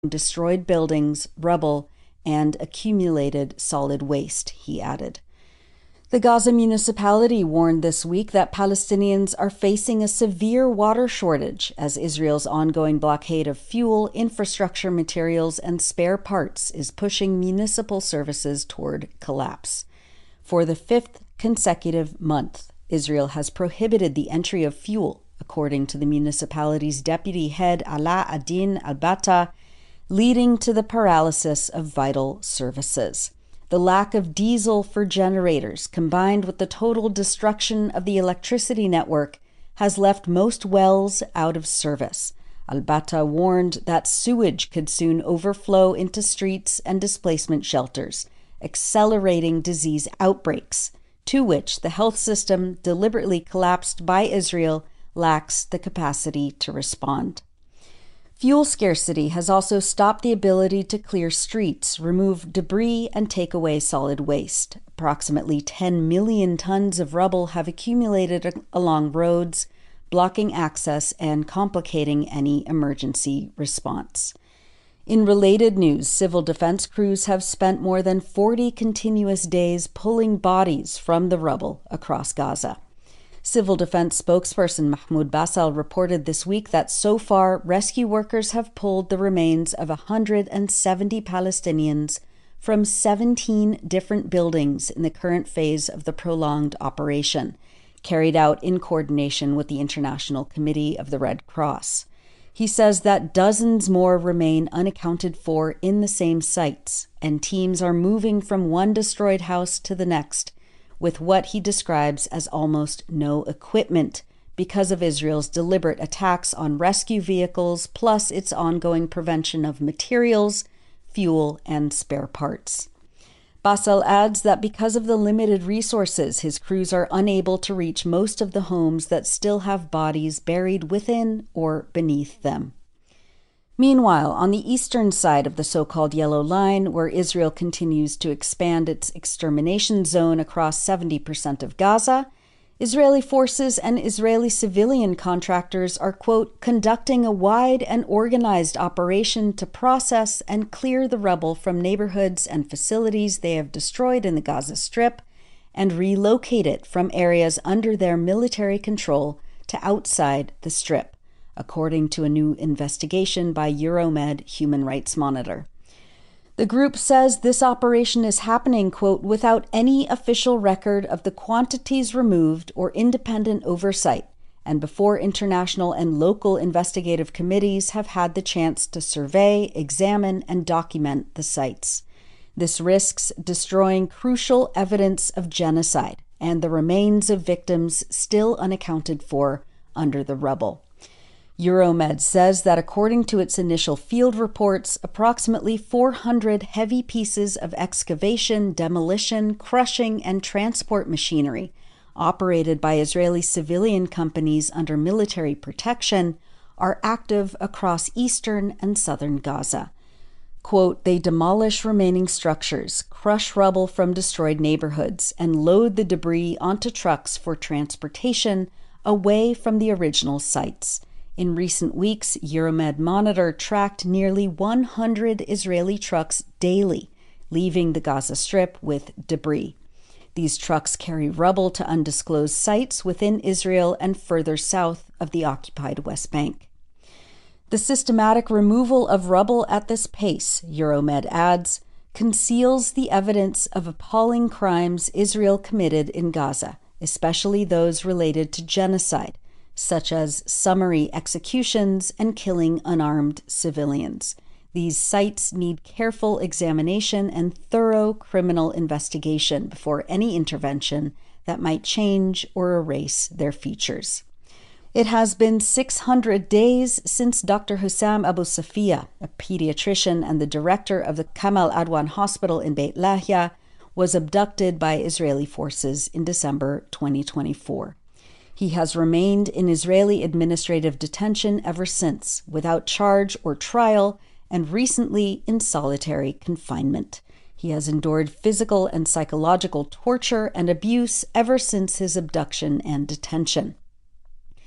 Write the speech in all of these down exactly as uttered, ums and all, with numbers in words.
destroyed buildings, rubble, and accumulated solid waste, he added. The Gaza municipality warned this week that Palestinians are facing a severe water shortage as Israel's ongoing blockade of fuel, infrastructure materials, and spare parts is pushing municipal services toward collapse. For the fifth consecutive month, Israel has prohibited the entry of fuel, according to the municipality's deputy head Ala Adin Al-Batta, leading to the paralysis of vital services. The lack of diesel for generators, combined with the total destruction of the electricity network, has left most wells out of service. Al-Batta warned that sewage could soon overflow into streets and displacement shelters, accelerating disease outbreaks, to which the health system, deliberately collapsed by Israel, lacks the capacity to respond. Fuel scarcity has also stopped the ability to clear streets, remove debris, and take away solid waste. Approximately ten million tons of rubble have accumulated along roads, blocking access and complicating any emergency response. In related news, civil defense crews have spent more than forty continuous days pulling bodies from the rubble across Gaza. Civil defense spokesperson Mahmoud Basal reported this week that so far, rescue workers have pulled the remains of one hundred seventy Palestinians from seventeen different buildings in the current phase of the prolonged operation, carried out in coordination with the International Committee of the Red Cross. He says that dozens more remain unaccounted for in the same sites, and teams are moving from one destroyed house to the next, with what he describes as almost no equipment because of Israel's deliberate attacks on rescue vehicles, plus its ongoing prevention of materials, fuel, and spare parts. Basal adds that because of the limited resources, his crews are unable to reach most of the homes that still have bodies buried within or beneath them. Meanwhile, on the eastern side of the so-called Yellow Line, where Israel continues to expand its extermination zone across seventy percent of Gaza, Israeli forces and Israeli civilian contractors are, quote, conducting a wide and organized operation to process and clear the rubble from neighborhoods and facilities they have destroyed in the Gaza Strip and relocate it from areas under their military control to outside the Strip, according to a new investigation by Euromed Human Rights Monitor. The group says this operation is happening, quote, without any official record of the quantities removed or independent oversight, and before international and local investigative committees have had the chance to survey, examine, and document the sites. This risks destroying crucial evidence of genocide and the remains of victims still unaccounted for under the rubble. Euromed says that according to its initial field reports, approximately four hundred heavy pieces of excavation, demolition, crushing, and transport machinery operated by Israeli civilian companies under military protection are active across eastern and southern Gaza. Quote, they demolish remaining structures, crush rubble from destroyed neighborhoods, and load the debris onto trucks for transportation away from the original sites. In recent weeks, Euromed Monitor tracked nearly one hundred Israeli trucks daily, leaving the Gaza Strip with debris. These trucks carry rubble to undisclosed sites within Israel and further south of the occupied West Bank. The systematic removal of rubble at this pace, Euromed adds, conceals the evidence of appalling crimes Israel committed in Gaza, especially those related to genocide, such as summary executions and killing unarmed civilians. These sites need careful examination and thorough criminal investigation before any intervention that might change or erase their features. It has been six hundred days since Doctor Hussam Abu Safia, a pediatrician and the director of the Kamal Adwan Hospital in Beit Lahia, was abducted by Israeli forces in December twenty twenty-four. He has remained in Israeli administrative detention ever since, without charge or trial, and recently in solitary confinement. He has endured physical and psychological torture and abuse ever since his abduction and detention.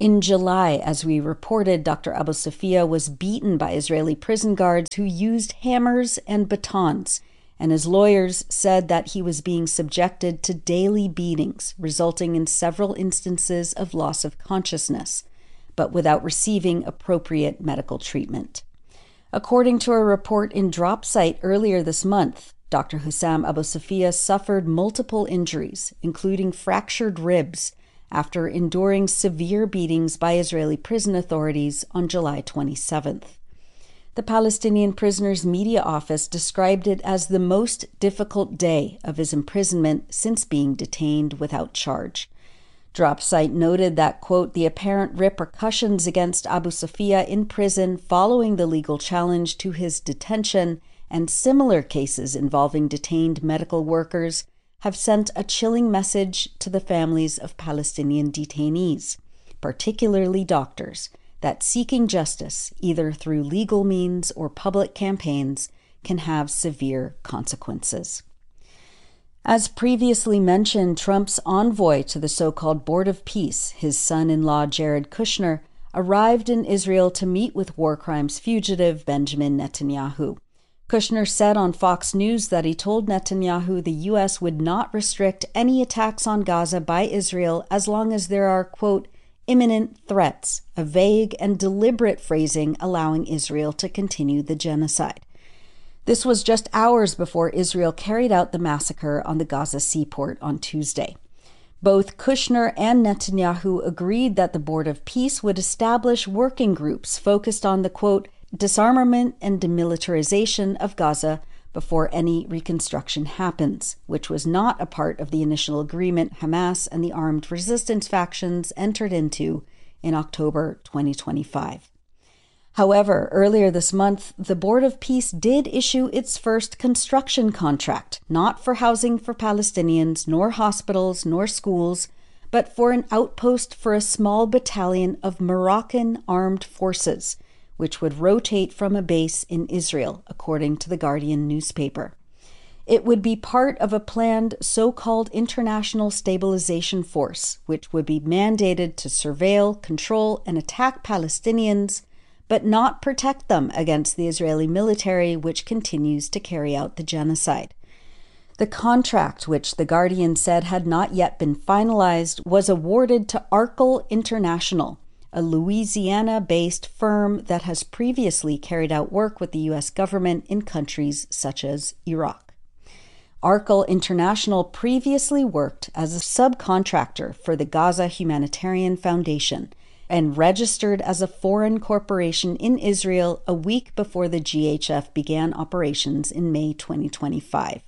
In July, as we reported, Doctor Abu Safia was beaten by Israeli prison guards who used hammers and batons, and his lawyers said that he was being subjected to daily beatings, resulting in several instances of loss of consciousness, but without receiving appropriate medical treatment. According to a report in DropSite earlier this month, Doctor Hussam Abu Safia suffered multiple injuries, including fractured ribs, after enduring severe beatings by Israeli prison authorities on July twenty-seventh. The Palestinian prisoner's media office described it as the most difficult day of his imprisonment since being detained without charge. DropSite noted that, quote, the apparent repercussions against Abu Safia in prison following the legal challenge to his detention and similar cases involving detained medical workers have sent a chilling message to the families of Palestinian detainees, particularly doctors, that seeking justice, either through legal means or public campaigns, can have severe consequences. As previously mentioned, Trump's envoy to the so-called Board of Peace, his son-in-law Jared Kushner, arrived in Israel to meet with war crimes fugitive Benjamin Netanyahu. Kushner said on Fox News that he told Netanyahu the U S would not restrict any attacks on Gaza by Israel as long as there are, quote, imminent threats, a vague and deliberate phrasing allowing Israel to continue the genocide. This was just hours before Israel carried out the massacre on the Gaza seaport on Tuesday. Both Kushner and Netanyahu agreed that the Board of Peace would establish working groups focused on the, quote, disarmament and demilitarization of Gaza before any reconstruction happens, which was not a part of the initial agreement Hamas and the armed resistance factions entered into in October twenty twenty-five. However, earlier this month, the Board of Peace did issue its first construction contract, not for housing for Palestinians, nor hospitals, nor schools, but for an outpost for a small battalion of Moroccan armed forces, which would rotate from a base in Israel, according to the Guardian newspaper. It would be part of a planned so-called International Stabilization Force, which would be mandated to surveil, control, and attack Palestinians, but not protect them against the Israeli military, which continues to carry out the genocide. The contract, which the Guardian said had not yet been finalized, was awarded to Arkel International, a Louisiana-based firm that has previously carried out work with the U S government in countries such as Iraq. Arkel International previously worked as a subcontractor for the Gaza Humanitarian Foundation and registered as a foreign corporation in Israel a week before the G H F began operations in May twenty twenty-five.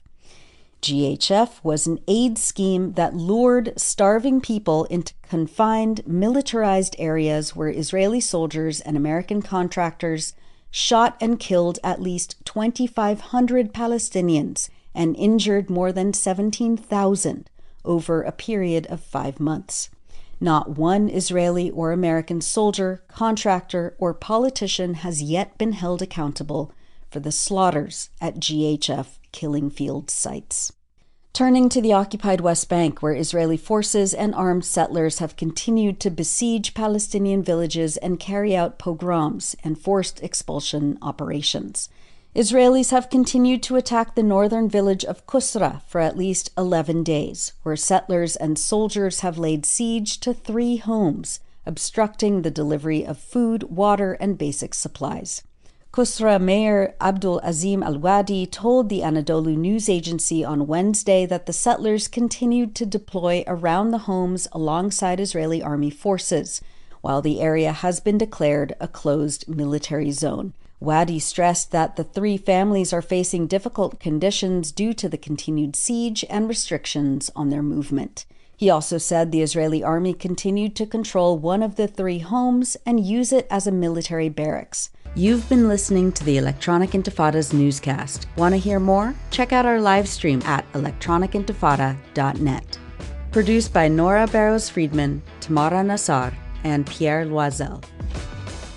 G H F was an aid scheme that lured starving people into confined, militarized areas where Israeli soldiers and American contractors shot and killed at least twenty-five hundred Palestinians and injured more than seventeen thousand over a period of five months. Not one Israeli or American soldier, contractor, or politician has yet been held accountable for the slaughters at G H F killing field sites. Turning to the occupied West Bank, where Israeli forces and armed settlers have continued to besiege Palestinian villages and carry out pogroms and forced expulsion operations. Israelis have continued to attack the northern village of Kusra for at least eleven days, where settlers and soldiers have laid siege to three homes, obstructing the delivery of food, water, and basic supplies. Kusra Mayor Abdul Azim Al-Wadi told the Anadolu news agency on Wednesday that the settlers continued to deploy around the homes alongside Israeli army forces, while the area has been declared a closed military zone. Wadi stressed that the three families are facing difficult conditions due to the continued siege and restrictions on their movement. He also said the Israeli army continued to control one of the three homes and use it as a military barracks. You've been listening to the Electronic Intifada's newscast. Want to hear more? Check out our live stream at electronic intifada dot net. Produced by Nora Barrows Friedman, Tamara Nassar, and Pierre Loisel.